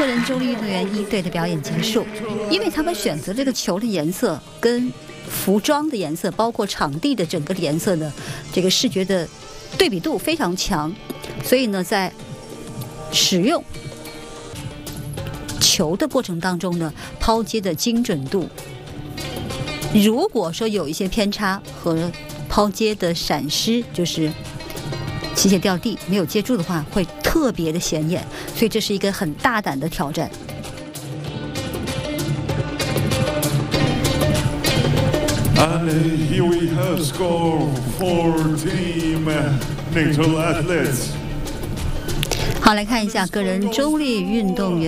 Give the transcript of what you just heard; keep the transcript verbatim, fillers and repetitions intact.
个人中立运动员一队的表演结束，因为他们选择这个球的颜色跟服装的颜色，包括场地的整个的颜色呢，这个视觉的对比度非常强，所以呢，在使用球的过程当中呢，抛接的精准度，如果说有一些偏差和抛接的闪失，就是器械掉地没有接住的话，会特别的显眼，所以这是一个很大胆的挑战。 And here we have score for Team NATO Athletes. 好，来看一下个人中立运动员。